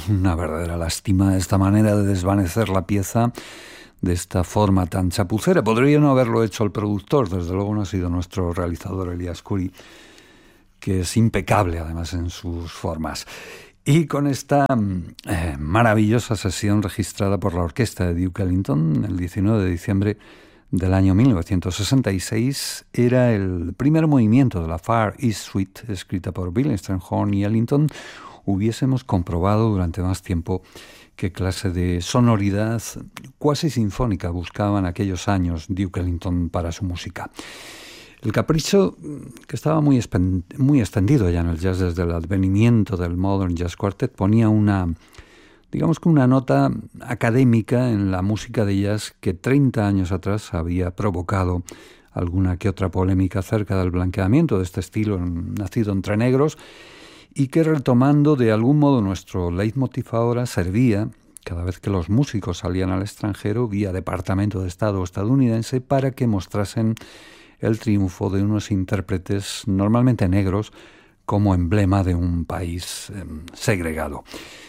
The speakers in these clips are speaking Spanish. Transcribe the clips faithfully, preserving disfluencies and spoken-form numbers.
una verdadera lástima esta manera de desvanecer la pieza de esta forma tan chapucera. Podría no haberlo hecho el productor, desde luego no ha sido nuestro realizador Elias Khoury, que es impecable además en sus formas. Y con esta eh, maravillosa sesión registrada por la orquesta de Duke Ellington el diecinueve de diciembre del año mil novecientos sesenta y seis, era el primer movimiento de la Far East Suite, escrita por Billington, Horn y Ellington, hubiésemos comprobado durante más tiempo qué clase de sonoridad cuasi sinfónica buscaba en aquellos años Duke Ellington para su música. El capricho, que estaba muy, muy extendido ya en el jazz desde el advenimiento del Modern Jazz Quartet, ponía una, digamos que una nota académica en la música de jazz que treinta años atrás había provocado alguna que otra polémica acerca del blanqueamiento de este estilo nacido entre negros, y que, retomando de algún modo nuestro leitmotiv ahora, servía cada vez que los músicos salían al extranjero vía Departamento de Estado estadounidense para que mostrasen el triunfo de unos intérpretes normalmente negros como emblema de un país eh, segregado.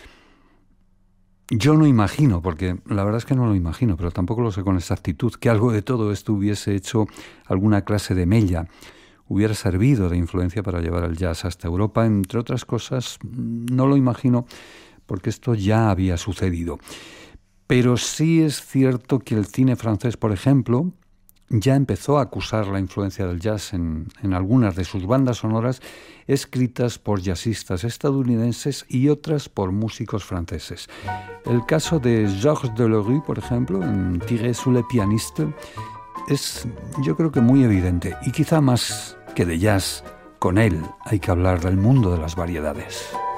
Yo no imagino, porque la verdad es que no lo imagino, pero tampoco lo sé con exactitud, que algo de todo esto hubiese hecho alguna clase de mella, hubiera servido de influencia para llevar el jazz hasta Europa. Entre otras cosas, no lo imagino porque esto ya había sucedido. Pero sí es cierto que el cine francés, por ejemplo, ya empezó a acusar la influencia del jazz en, en algunas de sus bandas sonoras escritas por jazzistas estadounidenses y otras por músicos franceses. El caso de Georges Delerue, por ejemplo, en Tirer sur les pianistes, es, yo creo que muy evidente, y quizá más que de jazz, con él hay que hablar del mundo de las variedades.